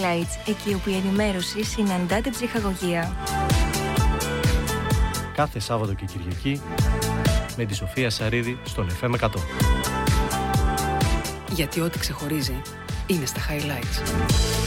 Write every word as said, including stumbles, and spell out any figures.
highlights, εκεί όπου η ενημέρωση συναντά την ψυχαγωγία. Κάθε Σάββατο και Κυριακή με τη Σοφία Σαρίδη στον εφ εμ εκατό. Γιατί ό,τι ξεχωρίζει είναι στα highlights.